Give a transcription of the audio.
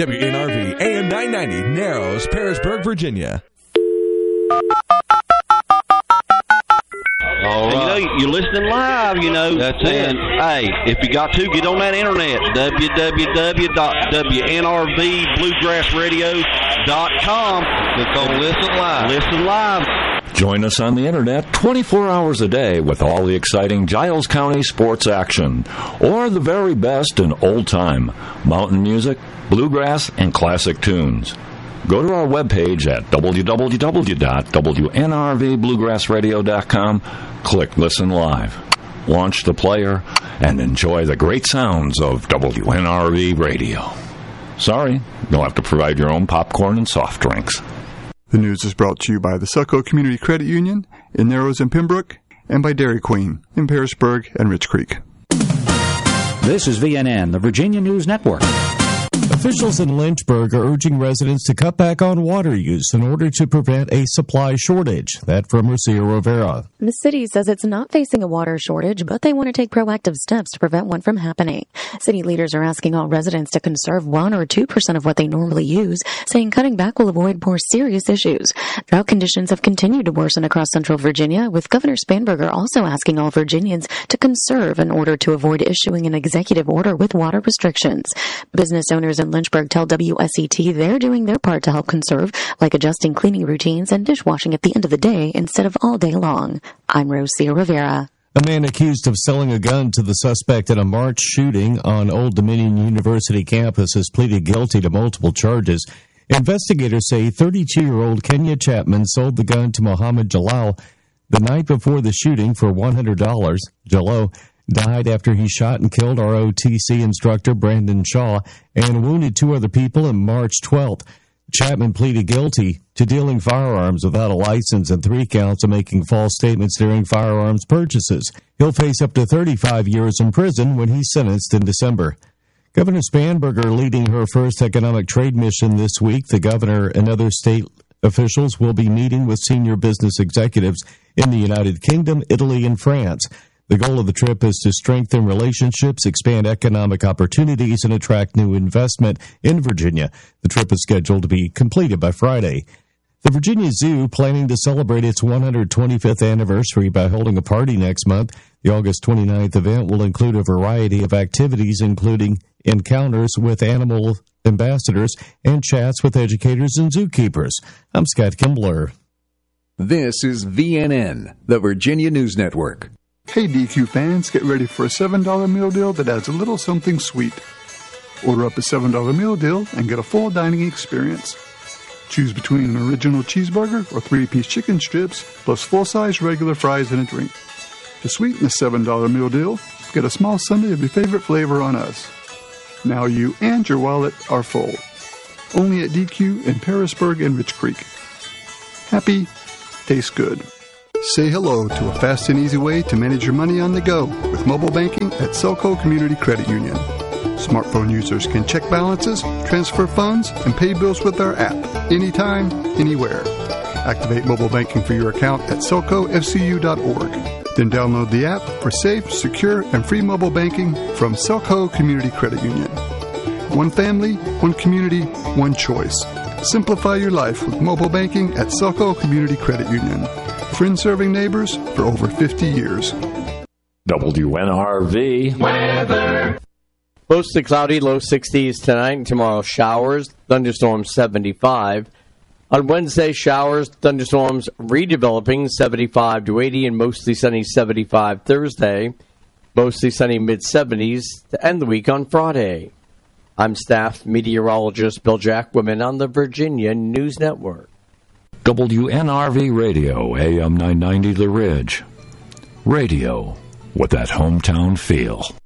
WNRV AM 990, Narrows, Parisburg, Virginia. All right. You're listening live, That's it. Hey, if you got to, get on that internet, www.WNRVBluegrassradio.com. Click on Listen Live. Listen live. Join us on the internet 24 hours a day with all the exciting Giles County sports action, or the very best in old-time mountain music, bluegrass, and classic tunes. Go to our webpage at www.WNRVBluegrassradio.com, click Listen Live, launch the player, and enjoy the great sounds of WNRV Radio. Sorry, you'll have to provide your own popcorn and soft drinks. The news is brought to you by the Selco Community Credit Union in Narrows and Pembroke, and by Dairy Queen in Parisburg and Rich Creek. This is VNN, the Virginia News Network. Officials in Lynchburg are urging residents to cut back on water use in order to prevent a supply shortage. That from Rocio Rivera. The city says it's not facing a water shortage, but they want to take proactive steps to prevent one from happening. City leaders are asking all residents to conserve 1 or 2% of what they normally use, saying cutting back will avoid more serious issues. Drought conditions have continued to worsen across central Virginia, with Governor Spanberger also asking all Virginians to conserve in order to avoid issuing an executive order with water restrictions. Business owners in Lynchburg tell WSET they're doing their part to help conserve, like adjusting cleaning routines and dishwashing at the end of the day instead of all day long. I'm Rocio Rivera. A man accused of selling a gun to the suspect in a March shooting on Old Dominion University campus has pleaded guilty to multiple charges. Investigators say 32-year-old Kenya Chapman sold the gun to Mohammed Jalal the night before the shooting for $100. Jalal died after he shot and killed ROTC instructor Brandon Shaw and wounded 2 other people on March 12th. Chapman pleaded guilty to dealing firearms without a license and 3 counts of making false statements during firearms purchases. He'll face up to 35 years in prison when he's sentenced in December. Governor Spanberger leading her first economic trade mission this week. The governor and other state officials will be meeting with senior business executives in the United Kingdom, Italy, and France. The goal of the trip is to strengthen relationships, expand economic opportunities, and attract new investment in Virginia. The trip is scheduled to be completed by Friday. The Virginia Zoo planning to celebrate its 125th anniversary by holding a party next month. The August 29th event will include a variety of activities, including encounters with animal ambassadors and chats with educators and zookeepers. I'm Scott Kimbler. This is VNN, the Virginia News Network. Hey DQ fans, get ready for a $7 meal deal that adds a little something sweet. Order up a $7 meal deal and get a full dining experience. Choose between an original cheeseburger or 3-piece chicken strips, plus full-size regular fries and a drink. To sweeten the $7 meal deal, get a small sundae of your favorite flavor on us. Now you and your wallet are full. Only at DQ in Parisburg and Rich Creek. Happy, tastes good. Say hello to a fast and easy way to manage your money on the go with mobile banking at Selco Community Credit Union. Smartphone users can check balances, transfer funds, and pay bills with our app anytime, anywhere. Activate mobile banking for your account at selcofcu.org. Then download the app for safe, secure, and free mobile banking from Selco Community Credit Union. One family, one community, one choice. Simplify your life with mobile banking at Selco Community Credit Union. Friends serving neighbors for over 50 years. WNRV weather. Mostly cloudy, low 60s tonight, and tomorrow showers, thunderstorms 75. On Wednesday, showers, thunderstorms redeveloping 75 to 80, and mostly sunny 75 Thursday. Mostly sunny mid-70s to end the week on Friday. I'm staff meteorologist Bill Jacquemin on the Virginia News Network. WNRV Radio, AM 990 The Ridge. Radio with that hometown feel.